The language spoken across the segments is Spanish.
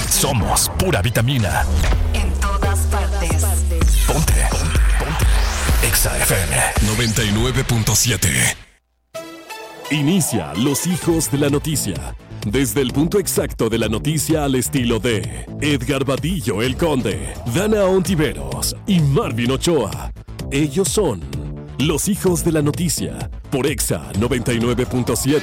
Somos pura vitamina. En todas partes. Ponte. Exa FM 99.7. Inicia Los Hijos de la Noticia. Desde el punto exacto de la noticia al estilo de Edgar Vadillo el Conde, Dana Ontiveros y Marvin Ochoa. Ellos son Los Hijos de la Noticia por Exa 99.7.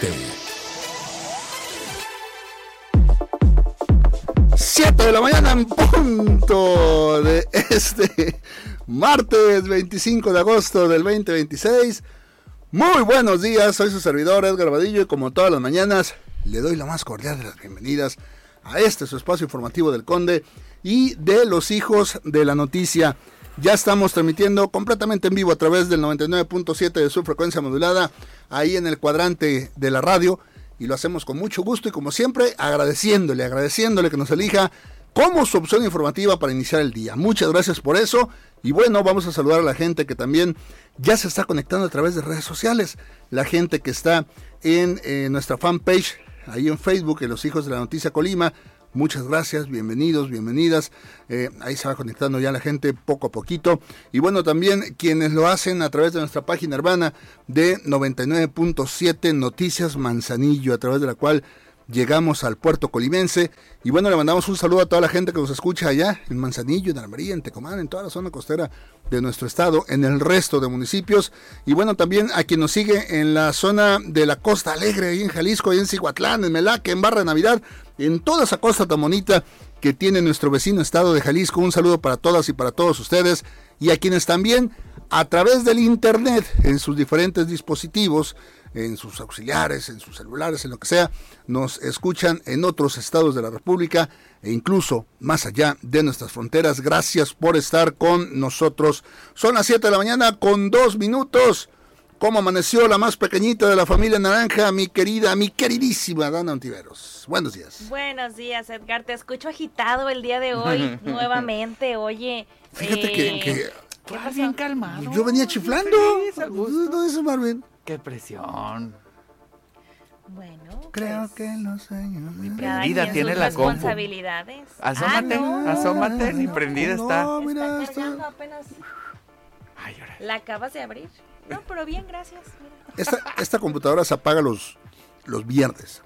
7 de la mañana en punto de este martes 25 de agosto del 2026. Muy buenos días, soy su servidor Edgar Vadillo y como todas las mañanas le doy la más cordial de las bienvenidas a este su espacio informativo del Conde y de Los Hijos de la Noticia. Ya estamos transmitiendo completamente en vivo a través del 99.7 de su frecuencia modulada, ahí en el cuadrante de la radio, y lo hacemos con mucho gusto y como siempre agradeciéndole que nos elija como su opción informativa para iniciar el día. Muchas gracias por eso. Y bueno, vamos a saludar a la gente que también ya se está conectando a través de redes sociales. La gente que está en nuestra fanpage, ahí en Facebook, en Los Hijos de la Noticia Colima. Muchas gracias, bienvenidos, bienvenidas. Ahí se va conectando ya la gente poco a poquito. Y bueno, también quienes lo hacen a través de nuestra página hermana de 99.7 Noticias Manzanillo, a través de la cual llegamos al puerto colimense. Y bueno, le mandamos un saludo a toda la gente que nos escucha allá en Manzanillo, en Almería, en Tecomán, en toda la zona costera de nuestro estado, en el resto de municipios. Y bueno, también a quien nos sigue en la zona de la Costa Alegre, ahí en Jalisco, ahí en Cihuatlán, en Melaque, en Barra de Navidad, en toda esa costa tan bonita que tiene nuestro vecino estado de Jalisco. Un saludo para todas y para todos ustedes. Y a quienes también a través del internet, en sus diferentes dispositivos, en sus auxiliares, en sus celulares, en lo que sea, nos escuchan en otros estados de la República e incluso más allá de nuestras fronteras. Gracias por estar con nosotros. Son las 7 de la mañana con 2 minutos. ¿Cómo amaneció la más pequeñita de la familia naranja, mi queridísima Dana Ontiveros? Buenos días. Buenos días, Edgar. Te escucho agitado el día de hoy, nuevamente. Oye, fíjate que ¿qué pasó? Bien calmado. Yo venía chiflando. No, eso, Marvin. Qué presión. Bueno, Creo que los sueños. cada Prendida quien tiene sus la compu. responsabilidades. Asómate, no. asómate, ni prendida está. No, mira, Está cargando apenas. Ay, ahora. La acabas de abrir. No, pero bien, gracias. Mira. esta computadora se apaga los viernes.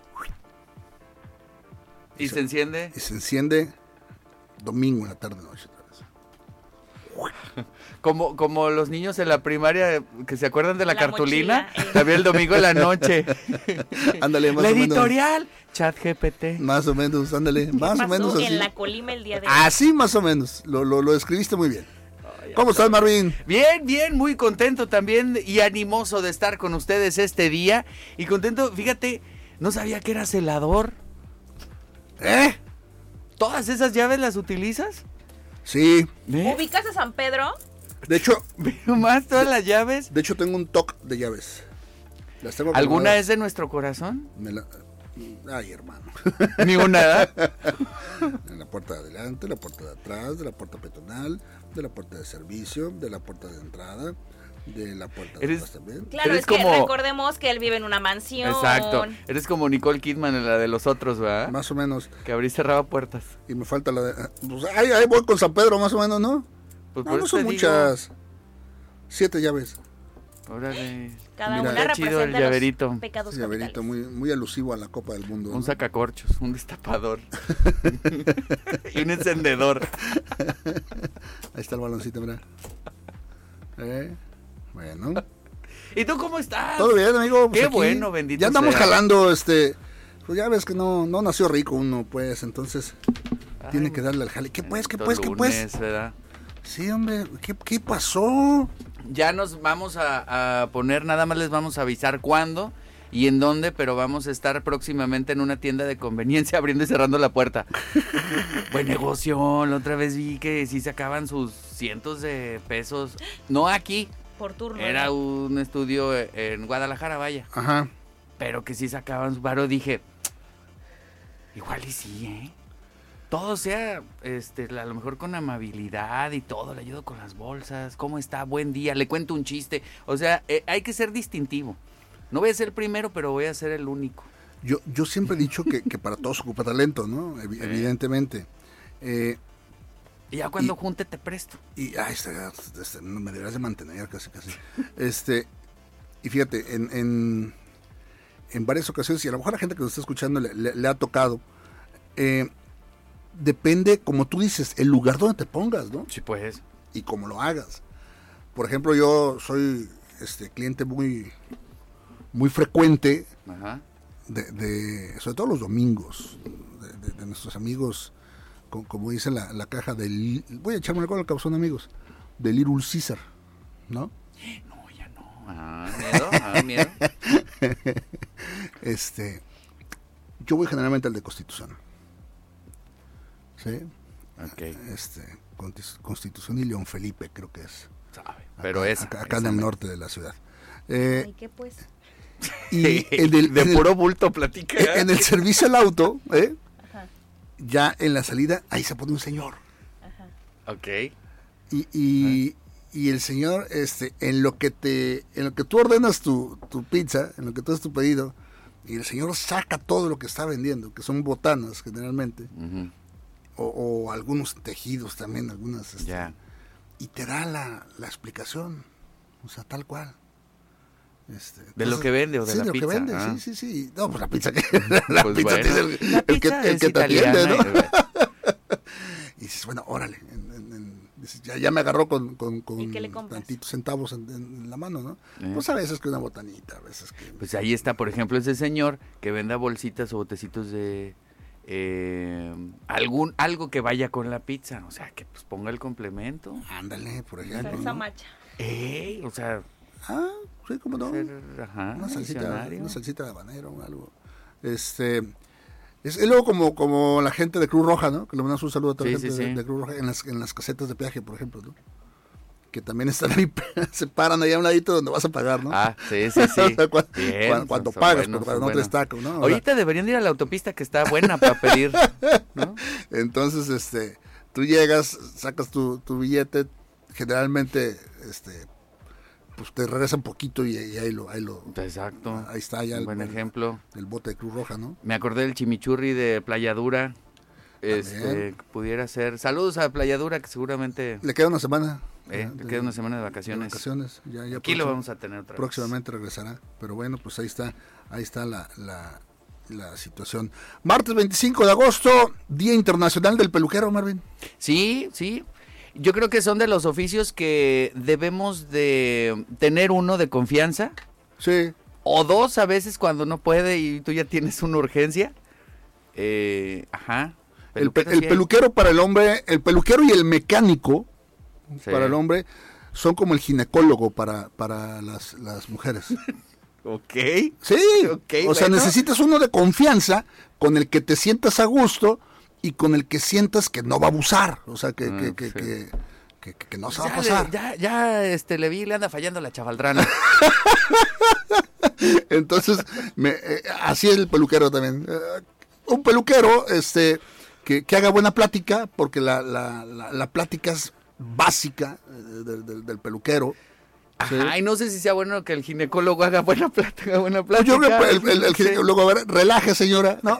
¿Y se enciende? Y se enciende domingo en la tarde noche otra vez. Como los niños en la primaria que se acuerdan de la cartulina, mochila, también el domingo en la noche. Ándale, más La o menos. editorial, ChatGPT. Más o menos, ándale, ¿Qué más o pasó menos así. en la Colima el día de hoy? Así más o menos, lo escribiste muy bien. ¿Cómo estás, Marvin? Bien, bien, muy contento también y animoso de estar con ustedes este día. Y contento, fíjate, no sabía que era celador. ¿Todas esas llaves las utilizas? Sí, ¿Ubicas a San Pedro? de hecho ¿Veo más todas las llaves? tengo un toque de llaves. Las tengo ¿Alguna acomodadas. es de nuestro corazón? Ay, hermano. Ni una. En la puerta de adelante, la puerta de atrás, de la puerta peatonal, de la puerta de servicio, de la puerta de entrada, de la puerta de atrás también. Claro, Eres es que como- recordemos que él vive en una mansión. Exacto. Eres como Nicole Kidman en la de los otros, ¿verdad? Más o menos. Que abrí y cerraba puertas. Y me falta la de... Pues ahí voy con San Pedro, más o menos, ¿no? Pues No, por no eso son te muchas. 7 llaves. digo, órale. Cada Mira, una está chido el representa llaverito. los pecados Ese llaverito capitales. muy alusivo a la Copa del Mundo. Un ¿no? sacacorchos, un destapador. Y un encendedor. Ahí está el baloncito, mira. Bueno. ¿Y tú cómo estás? Todo bien, amigo. Pues Qué aquí bueno, bendito ya andamos sea. jalando, pues ya ves que no nació rico uno, pues, entonces tiene que darle al jale. ¿Qué pues? Lunes, ¿verdad? Sí, hombre, ¿qué pasó? Ya nos vamos a poner, nada más les vamos a avisar cuándo y en dónde, pero vamos a estar próximamente en una tienda de conveniencia abriendo y cerrando la puerta. Buen negocio, la otra vez vi que sí sacaban sus cientos de pesos, no aquí, Por turno. era un estudio en Guadalajara, vaya, Ajá. pero que sí sacaban su varo, dije, igual y sí, todo sea, a lo mejor con amabilidad y todo, le ayudo con las bolsas, ¿cómo está? Buen día, le cuento un chiste, o sea, hay que ser distintivo. No voy a ser el primero, pero voy a ser el único. Yo siempre he dicho que para todos se ocupa talento, ¿no? Evidentemente. Y ya cuando junte te presto. Y no me deberás de mantener casi. Y fíjate, en varias ocasiones, y a lo mejor a la gente que nos está escuchando le ha tocado, depende, como tú dices, el lugar donde te pongas, ¿no? Sí, pues. Y cómo lo hagas. Por ejemplo, yo soy cliente muy frecuente, Ajá. sobre todo los domingos, de nuestros amigos, como dice la caja del... Voy a echarme una cola, que son amigos, de Little Caesar, ¿no? No, ya no. Miedo. Yo voy generalmente al de Constitución. ¿Sí? Ok. Constitución y León Felipe, creo que es. Sabe, pero acá en el norte de la ciudad. ¿Y qué pues? Y puro bulto platica. En el servicio al auto, Ajá. ya en la salida, ahí se pone un señor. Ajá. Ok. Y el señor, en lo que tú ordenas tu pizza, en lo que tú haces tu pedido, y el señor saca todo lo que está vendiendo, que son botanas generalmente, Uh-huh. o algunos tejidos también, algunas, Ya. y te da la explicación, o sea, tal cual. ¿De lo que vende o de la lo pizza? que vende, Ah. sí. No, pues la pizza que la Pues pizza bueno. tiene La el que pizza es te atiende, ¿no? italiana, Y dices, bueno, órale, dices, ya me agarró con ¿Y qué le compras? tantitos centavos en la mano, ¿no? Pues a veces que una botanita, a veces que... Pues ahí está, por ejemplo, ese señor que venda bolsitas o botecitos de algo que vaya con la pizza, o sea, que pues ponga el complemento. Ándale, por ejemplo, Salsa ¿no? macha. O sea, Sí, cómo no. ser, ajá, Una visionario. salsita de habanero o algo. Es luego como la gente de Cruz Roja, ¿no? Que le mandamos un saludo a toda la Sí, gente sí, sí. de Cruz Roja en las casetas de peaje, por ejemplo, ¿no? Que también están ahí, se paran ahí a un ladito donde vas a pagar, ¿no? Sí. O sea, Bien, cuando son pagas, buenos, para son no te buenos. destaco, ¿no? O sea, Ahorita deberían de ir a la autopista que está buena para pedir, ¿no? entonces, tú llegas, sacas tu billete, generalmente, pues te regresan poquito y ahí lo Exacto. ahí está ya Un buen ejemplo. el bote de Cruz Roja, ¿no? Me acordé del chimichurri de Playa Dura. También. Que pudiera ser. Saludos a Playa Dura, que seguramente Le queda una semana. le queda una semana de de vacaciones. vacaciones. Ya Aquí lo vamos a tener otra vez. próximamente regresará. Pero bueno, pues ahí está la situación. Martes 25 de agosto, Día Internacional del Peluquero, Marvin. Sí. Yo creo que son de los oficios que debemos de tener uno de confianza. Sí. O dos a veces cuando no puede y tú ya tienes una urgencia. Ajá. El Peluquero sí hay. peluquero para el hombre, el peluquero y el mecánico Sí. para el hombre son como el ginecólogo para las mujeres. Ok. Sí, Ok, o sea, bueno. necesitas uno de confianza con el que te sientas a gusto y con el que sientas que no va a abusar, o sea, que no se va a pasar. Ya, le vi, le anda fallando la chavaldrana. Entonces, así es el peluquero también. Un peluquero, que haga buena plática, porque la plática es básica del peluquero. Sí. Ajá, y no sé si sea bueno que el ginecólogo haga buena plática. Pues yo creo que el ginecólogo, a ver, relaje, señora, ¿no?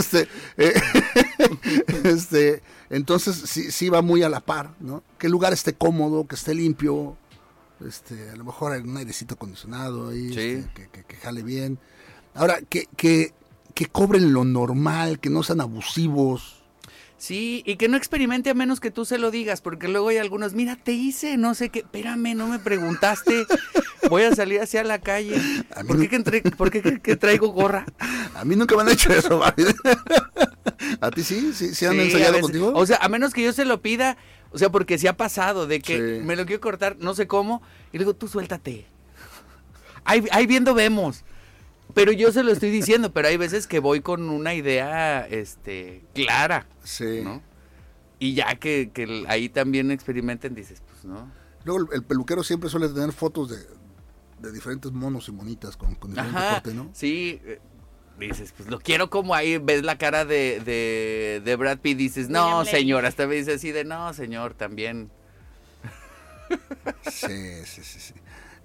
Entonces sí va muy a la par, ¿no? Que el lugar esté cómodo, que esté limpio, a lo mejor hay un airecito acondicionado ahí, Sí. que jale bien. Ahora, que cobren lo normal, que no sean abusivos. Sí, y que no experimente a menos que tú se lo digas, porque luego hay algunos, mira, te hice no sé qué, espérame, no me preguntaste, voy a salir hacia la calle, A mí ¿por qué que traigo gorra? A mí nunca me han hecho eso, Marvin. ¿A ti sí? ¿Sí han Sí, a ensayado veces. contigo? O sea, a menos que yo se lo pida, o sea, porque sí ha pasado de que Sí. me lo quiero cortar, no sé cómo, y luego tú suéltate. Ahí viendo vemos. Pero yo se lo estoy diciendo, pero hay veces que voy con una idea clara, Sí. ¿no? Y ya que ahí también experimenten, dices, pues no. Luego el peluquero siempre suele tener fotos de diferentes monos y monitas con diferente Ajá, corte, ¿no? sí, dices, pues lo quiero como ahí, ves la cara de Brad Pitt, dices, no, William Levy. señor, hasta me dice así de, no, señor, también. Sí.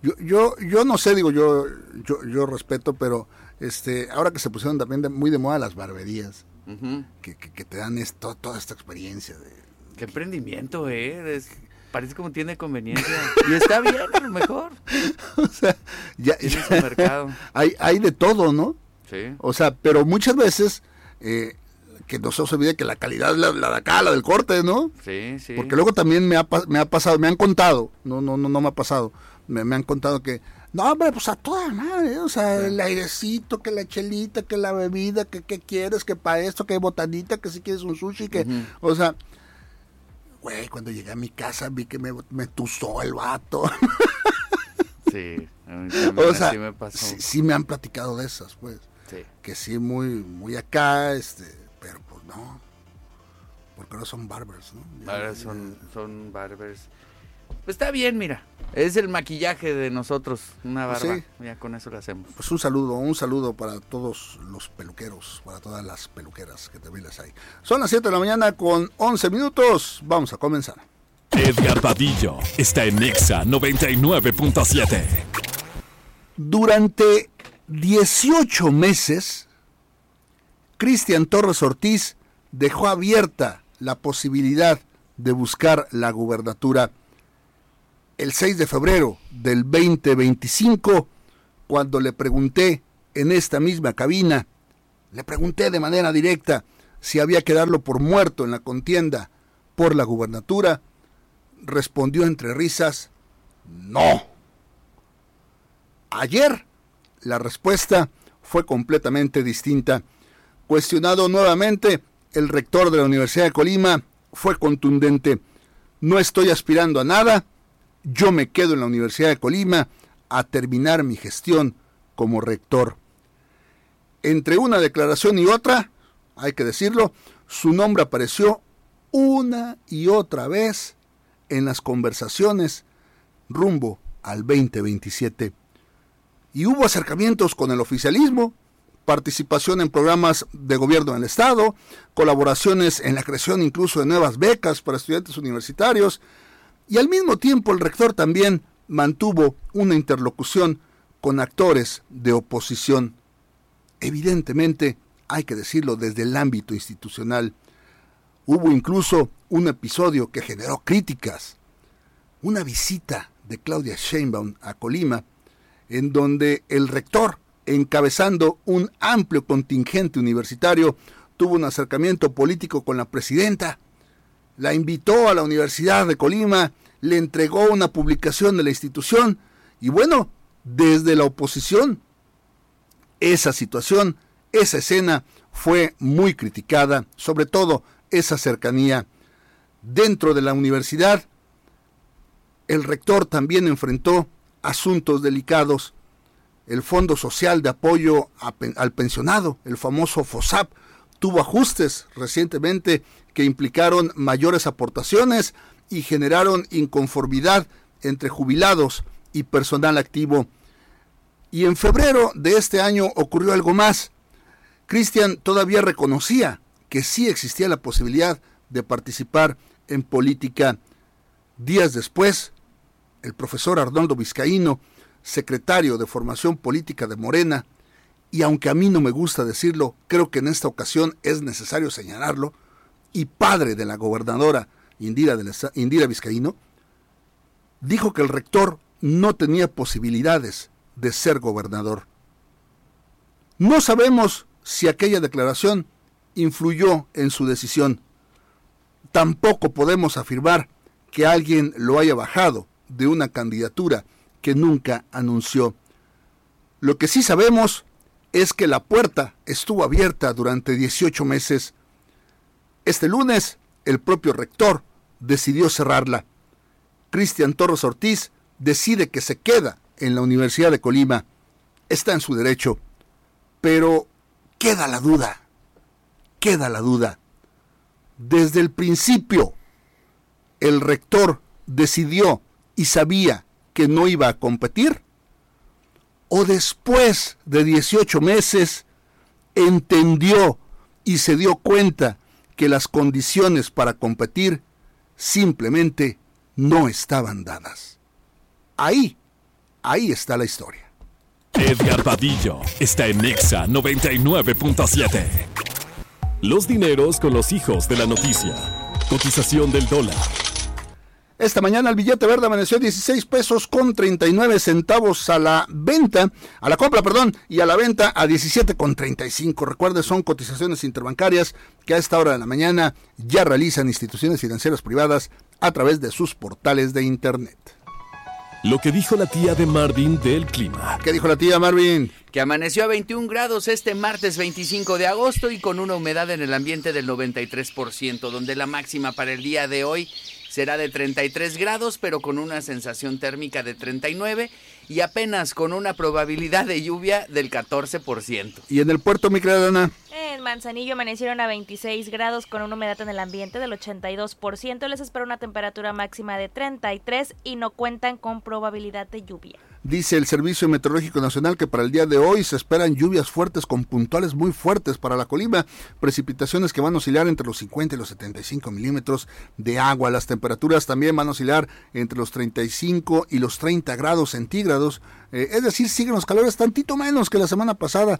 Yo no sé, digo, yo respeto, pero ahora que se pusieron también muy de moda las barberías, que te dan toda esta experiencia de... Qué emprendimiento, parece como tiene conveniencia. Y está bien, a lo mejor. O sea, ya su mercado. Hay de todo, ¿no? Sí. O sea, pero muchas veces que no se os olvide que la calidad es la de acá, la del corte, ¿no? Sí, sí. Porque luego también me ha pasado, me han contado, no me ha pasado, me han contado que, no, hombre, pues a toda madre, o sea, el airecito, que la chelita, que la bebida, que qué quieres, que para esto, que hay botanita, que si quieres un sushi, que, o sea, güey, cuando llegué a mi casa vi que me tuzó el vato. Sí, a mí o sea, sí me pasó. Sí me han platicado de esas, pues. Sí. Que sí, muy acá, pero pues no. Porque ahora son barbers, ¿no? Ahora son barbers. Pues está bien, mira. Es el maquillaje de nosotros, una barba. Pues sí. Ya con eso lo hacemos. Pues un saludo para todos los peluqueros, para todas las peluqueras que también las hay. Son las 7 de la mañana con 11 minutos. Vamos a comenzar. Edgar Vadillo está en Nexa 99.7. Durante 18 meses, Cristian Torres Ortiz dejó abierta la posibilidad de buscar la gubernatura. El 6 de febrero del 2025, cuando le pregunté en esta misma cabina, le pregunté de manera directa si había que darlo por muerto en la contienda por la gubernatura, respondió entre risas, no. Ayer, la respuesta fue completamente distinta. Cuestionado nuevamente, el rector de la Universidad de Colima fue contundente. No estoy aspirando a nada. Yo me quedo en la Universidad de Colima a terminar mi gestión como rector. Entre una declaración y otra, hay que decirlo, su nombre apareció una y otra vez en las conversaciones rumbo al 2027. Y hubo acercamientos con el oficialismo, participación en programas de gobierno del Estado, colaboraciones en la creación incluso de nuevas becas para estudiantes universitarios, y al mismo tiempo el rector también mantuvo una interlocución con actores de oposición. Evidentemente, hay que decirlo desde el ámbito institucional. Hubo incluso un episodio que generó críticas. Una visita de Claudia Sheinbaum a Colima, en donde el rector, encabezando un amplio contingente universitario, tuvo un acercamiento político con la presidenta, la invitó a la Universidad de Colima, le entregó una publicación de la institución, y bueno, desde la oposición, esa situación, esa escena fue muy criticada, sobre todo esa cercanía. Dentro de la universidad, el rector también enfrentó asuntos delicados. El Fondo Social de Apoyo al Pensionado, el famoso FOSAP, tuvo ajustes recientemente que implicaron mayores aportaciones y generaron inconformidad entre jubilados y personal activo. Y en febrero de este año ocurrió algo más. Cristian todavía reconocía que sí existía la posibilidad de participar en política. Días después, el profesor Arnoldo Vizcaíno, secretario de Formación Política de Morena, y aunque a mí no me gusta decirlo, creo que en esta ocasión es necesario señalarlo, y padre de la gobernadora Indira Vizcaíno, dijo que el rector no tenía posibilidades de ser gobernador. No sabemos si aquella declaración influyó en su decisión. Tampoco podemos afirmar que alguien lo haya bajado de una candidatura que nunca anunció. Lo que sí sabemos es que la puerta estuvo abierta durante 18 meses. Este lunes, el propio rector decidió cerrarla. Cristian Torres Ortiz decide que se queda en la Universidad de Colima. Está en su derecho, pero queda la duda. Desde el principio, el rector decidió y sabía que no iba a competir, o después de 18 meses entendió y se dio cuenta que las condiciones para competir simplemente no estaban dadas. Ahí ahí está la historia. Edgar Vadillo está en Nexa 99.7. Los dineros con los hijos de la noticia. Cotización del dólar. Esta mañana el billete verde amaneció 16 pesos con 39 centavos a la compra, y a la venta a 17,35. Recuerde, son cotizaciones interbancarias que a esta hora de la mañana ya realizan instituciones financieras privadas a través de sus portales de internet. Lo que dijo la tía de Marvin del clima. ¿Qué dijo la tía Marvin? Que amaneció a 21 grados este martes 25 de agosto y con una humedad en el ambiente del 93%, donde la máxima para el día de hoy será de 33 grados, pero con una sensación térmica de 39 y apenas con una probabilidad de lluvia del 14%. ¿Y en el puerto, mi querida Ana? En Manzanillo amanecieron a 26 grados con una humedad en el ambiente del 82%. Les espera una temperatura máxima de 33 y no cuentan con probabilidad de lluvia. Dice el Servicio Meteorológico Nacional que para el día de hoy se esperan lluvias fuertes con puntuales muy fuertes para la Colima, precipitaciones que van a oscilar entre los 50 y los 75 milímetros de agua. Las temperaturas también van a oscilar entre los 35 y los 30 grados centígrados, es decir, siguen los calores tantito menos que la semana pasada.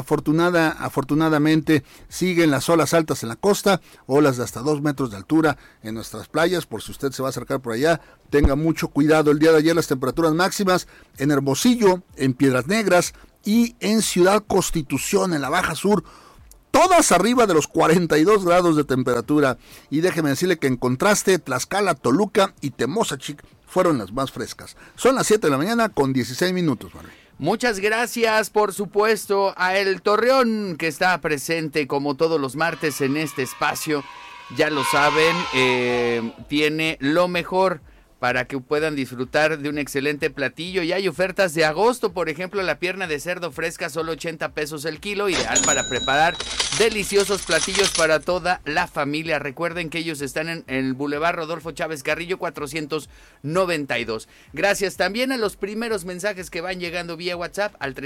Afortunadamente siguen las olas altas en la costa, olas de hasta 2 metros de altura en nuestras playas. Por si usted se va a acercar por allá, tenga mucho cuidado. El día de ayer las temperaturas máximas en Hermosillo, en Piedras Negras y en Ciudad Constitución, en la Baja Sur, todas arriba de los 42 grados de temperatura. Y déjeme decirle que en contraste, Tlaxcala, Toluca y Temozachic fueron las más frescas. Son las 7 de la mañana con 16 minutos, Manuel. Muchas gracias, por supuesto, a El Torreón, que está presente como todos los martes en este espacio. Ya lo saben, tiene lo mejor para que puedan disfrutar de un excelente platillo. Y hay ofertas de agosto, por ejemplo, la pierna de cerdo fresca, solo 80 pesos el kilo, ideal para preparar deliciosos platillos para toda la familia. Recuerden que ellos están en el Boulevard Rodolfo Chávez Carrillo 492. Gracias también a los primeros mensajes que van llegando vía WhatsApp al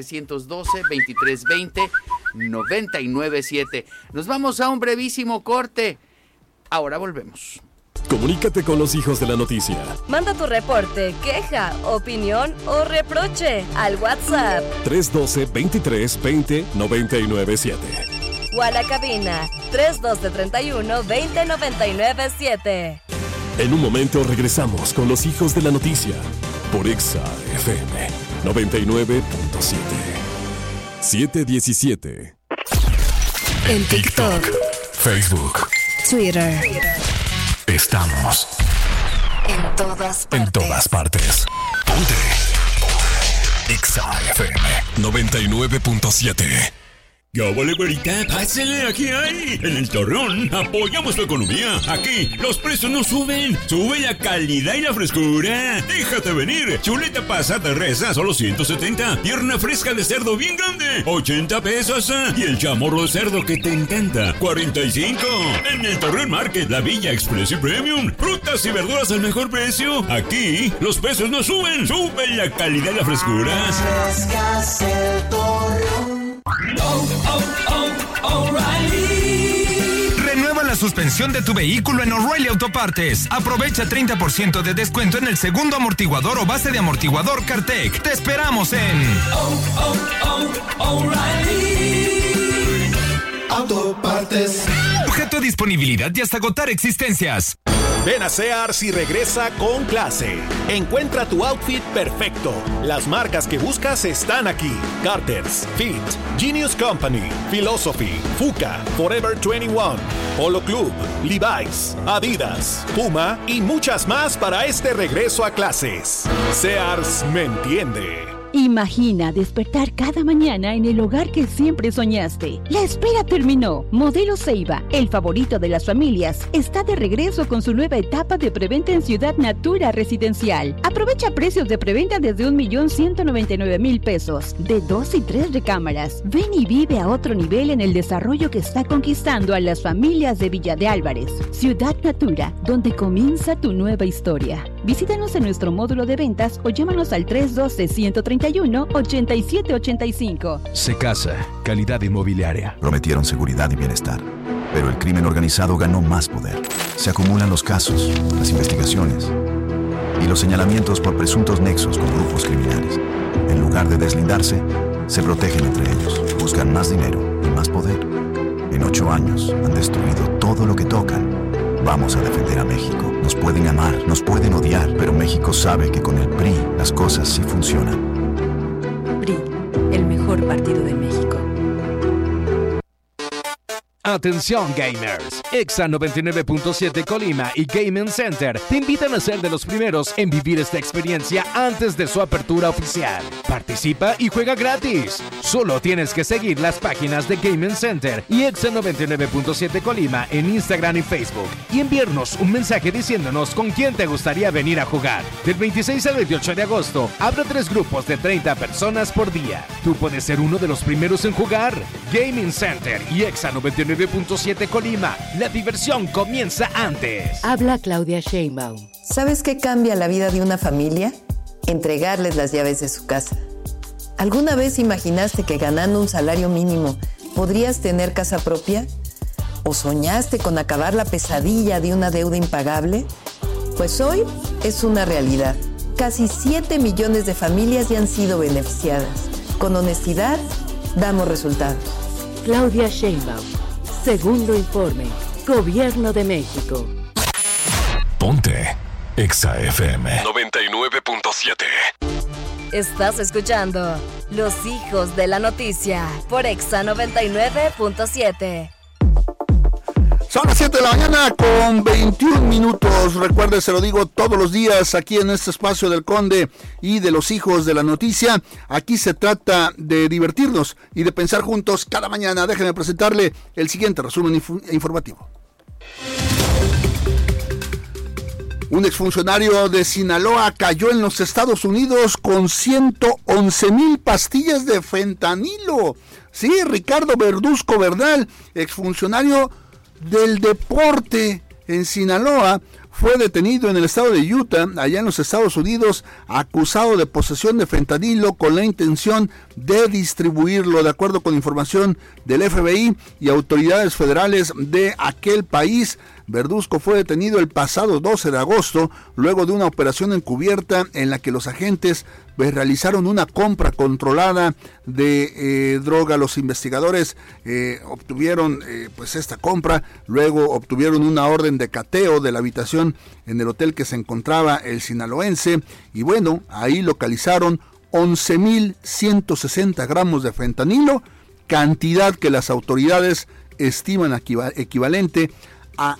312-2320-997. Nos vamos a un brevísimo corte. Ahora volvemos. Comunícate con los hijos de la noticia. Manda tu reporte, queja, opinión o reproche al WhatsApp 312-2320-997. o a la cabina 312-31-20-997. En un momento regresamos con los hijos de la noticia por Exa FM 99.7. 717. En TikTok, Facebook, Twitter. Estamos En todas partes. en todas partes. Ponte Exa FM 99.7. ¡Ya vale, güerita! ¡Pásale! ¡Aquí hay! En El Torreón apoyamos tu economía. Aquí los precios no suben. Sube la calidad y la frescura. ¡Déjate venir! Chuleta pasada res, solo 170. Pierna fresca de cerdo bien grande, 80 pesos. Y el chamorro de cerdo que te encanta, 45. En El Torreón Market, la Villa Express y Premium. Frutas y verduras al mejor precio. Aquí los precios no suben. Sube la calidad y la frescura. Renueva la suspensión de tu vehículo en O'Reilly Autopartes. Aprovecha 30% de descuento en el segundo amortiguador o base de amortiguador Cartec. Te esperamos en O'Reilly Autopartes. Objeto de disponibilidad y hasta agotar existencias. Ven a Sears y regresa con clase. Encuentra tu outfit perfecto. Las marcas que buscas están aquí: Carter's, Fit, Genius Company, Philosophy, Fuka, Forever 21, Polo Club, Levi's, Adidas, Puma y muchas más para este regreso a clases. Sears me entiende. Imagina despertar cada mañana en el hogar que siempre soñaste. La espera terminó. Modelo Ceiba, el favorito de las familias, está de regreso con su nueva etapa de preventa en Ciudad Natura Residencial. Aprovecha precios de preventa desde 1,199,000 pesos, de 2 y 3 recámaras. Ven y vive a otro nivel en el desarrollo que está conquistando a las familias de Villa de Álvarez. Ciudad Natura, donde comienza tu nueva historia. Visítanos en nuestro módulo de ventas o llámanos al 312-131-8785. Secasa, calidad inmobiliaria. Prometieron seguridad y bienestar, pero el crimen organizado ganó más poder. Se acumulan los casos, las investigaciones y los señalamientos por presuntos nexos con grupos criminales. En lugar de deslindarse, se protegen entre ellos, buscan más dinero y más poder. En 8 años han destruido todo lo que tocan. Vamos a defender a México. Nos pueden amar, nos pueden odiar, pero México sabe que con el PRI las cosas sí funcionan. PRI, el mejor partido de México. Atención gamers, Exa 99.7 Colima y Gaming Center te invitan a ser de los primeros en vivir esta experiencia antes de su apertura oficial. Participa y juega gratis. Solo tienes que seguir las páginas de Gaming Center y Exa 99.7 Colima en Instagram y Facebook y enviarnos un mensaje diciéndonos con quién te gustaría venir a jugar. Del 26 al 28 de agosto habrá 3 grupos de 30 personas por día. Tú puedes ser uno de los primeros en jugar. Gaming Center y Exa 99.7 Colima. La diversión comienza antes. Habla Claudia Sheinbaum. ¿Sabes qué cambia la vida de una familia? Entregarles las llaves de su casa. ¿Alguna vez imaginaste que ganando un salario mínimo podrías tener casa propia? ¿O soñaste con acabar la pesadilla de una deuda impagable? Pues hoy es una realidad. Casi 7 millones de familias ya han sido beneficiadas. Con honestidad, damos resultados. Claudia Sheinbaum. Segundo informe. Gobierno de México. Ponte Exa FM 99.7. Estás escuchando Los Hijos de la Noticia por Exa 99.7. Son las 7 de la mañana con 21 minutos. Recuerde, se lo digo todos los días aquí en este espacio del Conde y de los Hijos de la Noticia. Aquí se trata de divertirnos y de pensar juntos cada mañana. Déjenme presentarle el siguiente resumen informativo. Un exfuncionario de Sinaloa cayó en los Estados Unidos con 111,000 pastillas de fentanilo. Sí, Ricardo Verduzco Bernal, exfuncionario del deporte en Sinaloa, fue detenido en el estado de Utah, allá en los Estados Unidos, acusado de posesión de fentanilo con la intención de distribuirlo. De acuerdo con información del FBI y autoridades federales de aquel país, Verduzco fue detenido el pasado 12 de agosto, luego de una operación encubierta en la que los agentes realizaron una compra controlada de droga. Los investigadores obtuvieron esta compra, luego obtuvieron una orden de cateo de la habitación en el hotel que se encontraba el sinaloense, y bueno, ahí localizaron 11,160 gramos de fentanilo, cantidad que las autoridades estiman equivalente a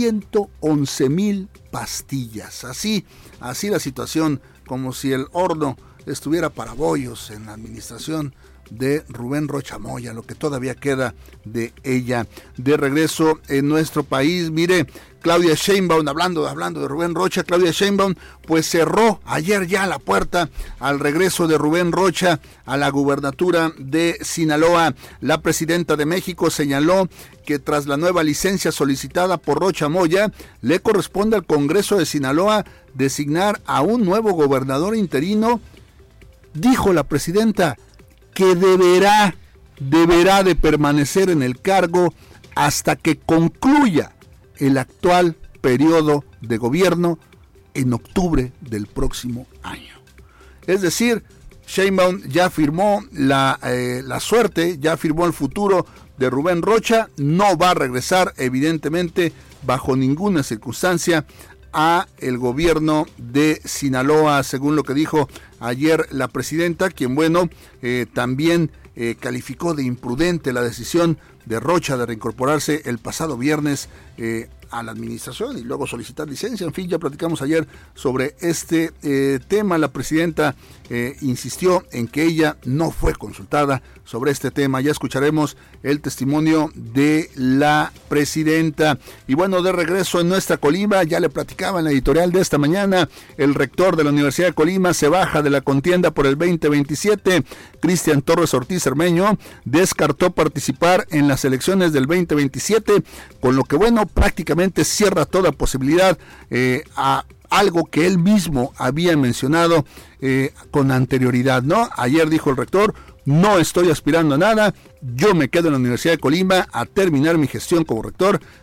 111,000 pastillas. Así la situación, como si el horno estuviera para bollos en la administración de Rubén Rocha Moya, lo que todavía queda de ella. De regreso en nuestro país, mire, Claudia Sheinbaum, hablando de Rubén Rocha, Claudia Sheinbaum pues cerró ayer ya la puerta al regreso de Rubén Rocha a la gubernatura de Sinaloa. La presidenta de México señaló que tras la nueva licencia solicitada por Rocha Moya, le corresponde al Congreso de Sinaloa designar a un nuevo gobernador interino. Dijo la presidenta que deberá de permanecer en el cargo hasta que concluya el actual periodo de gobierno en octubre del próximo año. Es decir, Sheinbaum ya firmó la suerte, ya firmó el futuro de Rubén Rocha. No va a regresar, evidentemente, bajo ninguna circunstancia, a el gobierno de Sinaloa, según lo que dijo ayer la presidenta, quien también calificó de imprudente la decisión de Rocha de reincorporarse el pasado viernes a la administración y luego solicitar licencia. En fin, ya platicamos ayer sobre este tema. La presidenta insistió en que ella no fue consultada sobre este tema. Ya escucharemos el testimonio de la presidenta. Y bueno, de regreso en nuestra Colima, ya le platicaba en la editorial de esta mañana, el rector de la Universidad de Colima se baja de la contienda por el 2027. Cristian Torres Ortiz Cermeño descartó participar en las elecciones del 2027, con lo que prácticamente cierra toda posibilidad a algo que él mismo había mencionado con anterioridad, ¿no? Ayer dijo el rector: no estoy aspirando a nada, yo me quedo en la Universidad de Colima a terminar mi gestión como rector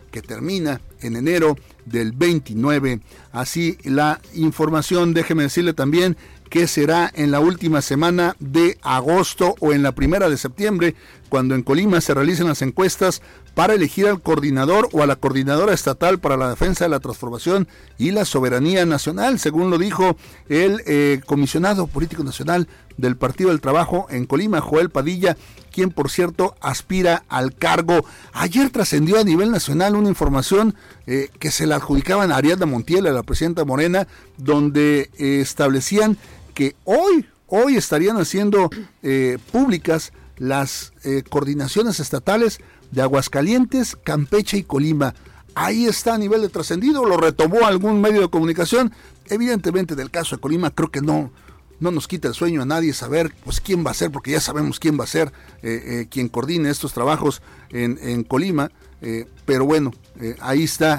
que termina en enero del 29. Así la información. Déjeme decirle también que será en la última semana de agosto o en la primera de septiembre, cuando en Colima se realicen las encuestas para elegir al coordinador o a la coordinadora estatal para la defensa de la transformación y la soberanía nacional, según lo dijo el comisionado político nacional del Partido del Trabajo en Colima, Joel Padilla, quien por cierto aspira al cargo. Ayer trascendió a nivel nacional una información que se la adjudicaban a Ariadna Montiel, a la presidenta Morena, donde establecían que hoy estarían haciendo públicas las coordinaciones estatales de Aguascalientes, Campeche y Colima. Ahí está a nivel de trascendido, lo retomó algún medio de comunicación. Evidentemente del caso de Colima creo que no nos quita el sueño a nadie saber pues quién va a ser, porque ya sabemos quién va a ser quien coordine estos trabajos en Colima, pero bueno, ahí está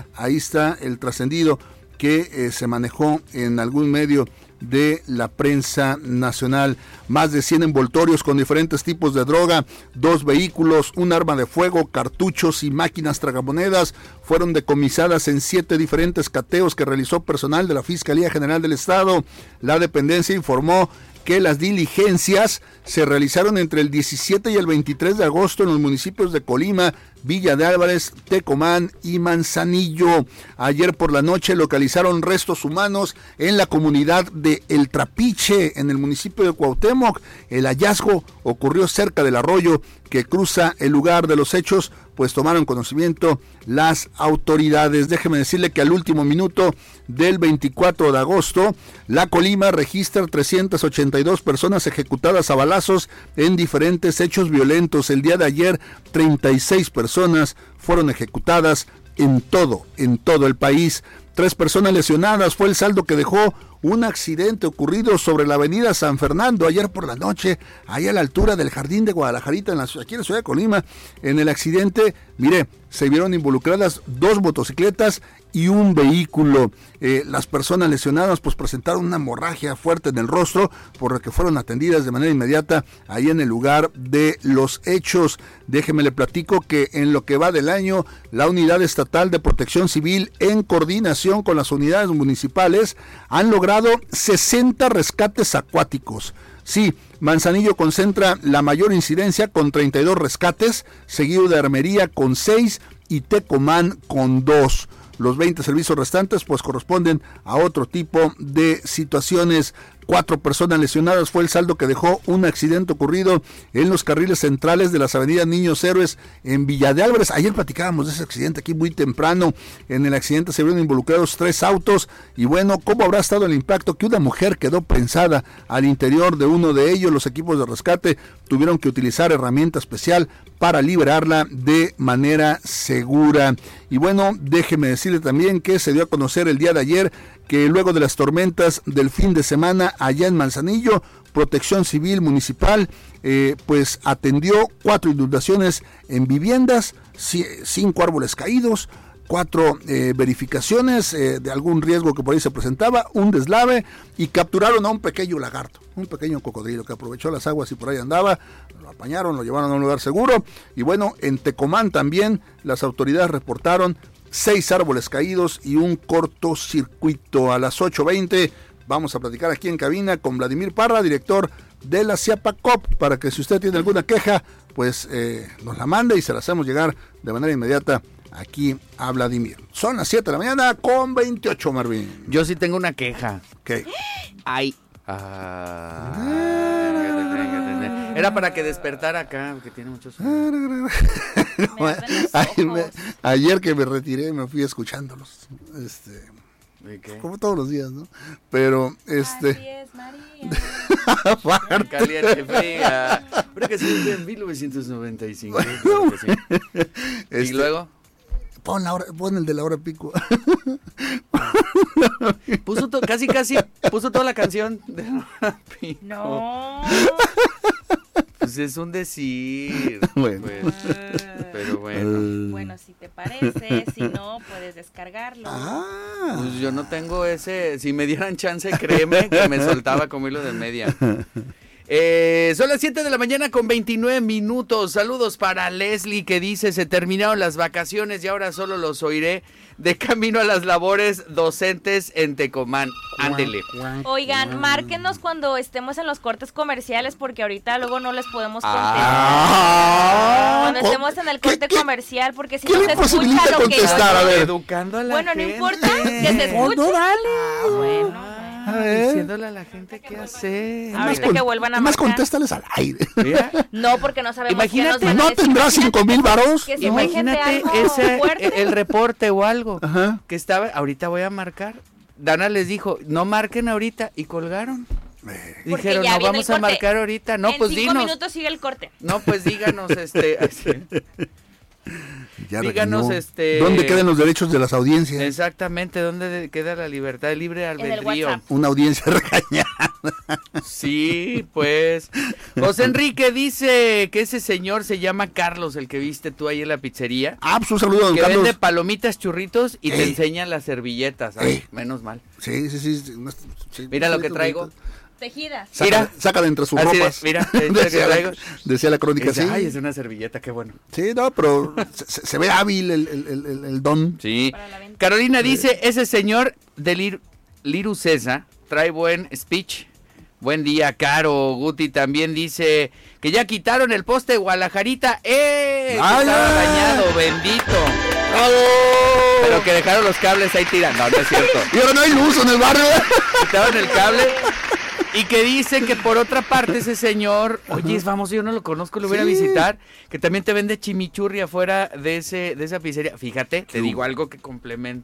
el trascendido que se manejó en algún medio de la prensa nacional. Más de 100 envoltorios con diferentes tipos de droga, 2 vehículos, un arma de fuego, cartuchos y máquinas tragamonedas fueron decomisadas en 7 diferentes cateos que realizó personal de la Fiscalía General del Estado. La dependencia informó que las diligencias se realizaron entre el 17 y el 23 de agosto en los municipios de Colima, Villa de Álvarez, Tecomán y Manzanillo. Ayer por la noche localizaron restos humanos en la comunidad de El Trapiche, en el municipio de Cuauhtémoc. El hallazgo ocurrió cerca del arroyo que cruza el lugar de los hechos, pues tomaron conocimiento las autoridades. Déjeme decirle que al último minuto del 24 de agosto, la Colima registra 382 personas ejecutadas a balazos en diferentes hechos violentos. El día de ayer, 36 personas fueron ejecutadas en todo el país. 3 personas lesionadas fue el saldo que dejó un accidente ocurrido sobre la avenida San Fernando ayer por la noche, ahí a la altura del Jardín de Guadalajarita, aquí en la ciudad de Colima. En el accidente, mire, se vieron involucradas 2 motocicletas y un vehículo. Las personas lesionadas pues presentaron una hemorragia fuerte en el rostro, por lo que fueron atendidas de manera inmediata ahí en el lugar de los hechos. Déjeme le platico que en lo que va del año, la Unidad Estatal de Protección Civil, en coordinación con las unidades municipales, han logrado 60 rescates acuáticos. Sí, Manzanillo concentra la mayor incidencia con 32 rescates, seguido de Armería con 6 y Tecomán con 2. Los 20 servicios restantes pues corresponden a otro tipo de situaciones. 4 personas lesionadas fue el saldo que dejó un accidente ocurrido en los carriles centrales de las avenidas Niños Héroes en Villa de Álvarez. Ayer platicábamos de ese accidente aquí muy temprano. En el accidente se vieron involucrados 3 autos y bueno, ¿cómo habrá estado el impacto? Que una mujer quedó prensada al interior de uno de ellos. Los equipos de rescate tuvieron que utilizar herramienta especial para liberarla de manera segura. Y bueno, déjeme decirle también que se dio a conocer el día de ayer que luego de las tormentas del fin de semana allá en Manzanillo, Protección Civil Municipal pues atendió 4 inundaciones en viviendas, 5 árboles caídos, 4 verificaciones de algún riesgo que por ahí se presentaba, un deslave, y capturaron a un pequeño lagarto, un pequeño cocodrilo que aprovechó las aguas y por ahí andaba. Lo apañaron, lo llevaron a un lugar seguro. Y bueno, en Tecomán también las autoridades reportaron 6 árboles caídos y un cortocircuito. A las 8:20 vamos a platicar aquí en cabina con Vladimir Parra, director de la Ciapacop, para que si usted tiene alguna queja, pues nos la mande y se la hacemos llegar de manera inmediata aquí a Vladimir. Son las 7 de la mañana con 28, Marvin. Yo sí tengo una queja. ¿Qué? Ay. Era para que despertara acá, porque tiene muchos sueños. Ayer que me retiré me fui escuchándolos. Como todos los días, ¿no? Pero Así es, María. Caliente, fría. Pero que sí, en 1995. Bueno, que sí. ¿Y luego? Pon el de la hora pico. Puso casi puso toda la canción de la hora pico. No. Pues es un decir. Bueno. Pues, pero bueno. Bueno, si te parece, si no, puedes descargarlo. Pues yo no tengo ese. Si me dieran chance, créeme que me soltaba como hilo de media. Son las 7 de la mañana con 29 minutos. Saludos para Leslie que dice, se terminaron las vacaciones y ahora solo los oiré de camino a las labores docentes en Tecomán. Ándele. Oigan, márquenos cuando estemos en los cortes comerciales porque ahorita luego no les podemos contestar. Cuando estemos en el corte comercial, porque si no se escucha lo que... A ver. Educando a la bueno, gente. no importa, que se escuche. No, dale. Bueno. A ver. Diciéndole a la gente qué hacer. Ahorita que vuelvan a Más marcar. contéstales al aire. Mira. No, porque no sabemos qué nos Imagínate, van a ¿no decir. tendrás 5,000 varos? Que si Imagínate algo ese fuerte. el reporte o algo Ajá. que estaba, ahorita voy a marcar. Dana les dijo, no marquen ahorita y colgaron. Dijeron, ya no viene vamos el a corte. marcar ahorita. No, en pues 5 dinos. minutos sigue el corte. No, pues díganos, así. Ya Díganos, regañó. ¿Dónde quedan los derechos de las audiencias? Exactamente, ¿dónde queda la libertad, el libre albedrío? WhatsApp. Una audiencia regañada. Sí, pues. José Enrique dice que ese señor se llama Carlos, el que viste tú ahí en la pizzería. Ah, pues un saludo a don Que Carlos. vende palomitas, churritos y te Ey. enseñan las servilletas. Ay, Ey. menos mal. Sí. Sí, Mira lo que traigo. Tejidas. Mira. Saca de entre sus Así de, ropas. mira, decía la crónica, Dice, sí. ay, es una servilleta, qué bueno. Sí, no, pero se ve hábil el don. Sí. Carolina dice, ese señor de Liru César trae buen speech. Buen día, Caro. Guti también dice que ya quitaron el poste de Guadalajarita. Que estaba dañado, bendito. Pero que dejaron los cables ahí tirando. No, no es cierto. Y ahora no hay luz en el barrio. Quitaron el cable. Y que dice que por otra parte ese señor, oye, es famoso, yo no lo conozco, lo voy a ir a visitar, que también te vende chimichurri afuera de esa pizzería. Fíjate, te digo algo que complementa